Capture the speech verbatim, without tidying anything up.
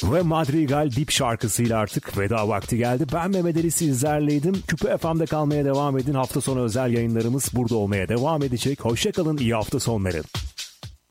Ve Madrigal Dip şarkısıyla artık veda vakti geldi. Ben Mehmet Ali sizlerleydim. Küpe F M'de kalmaya devam edin. Hafta sonu özel yayınlarımız burada olmaya devam edecek. Hoşçakalın, iyi hafta sonları.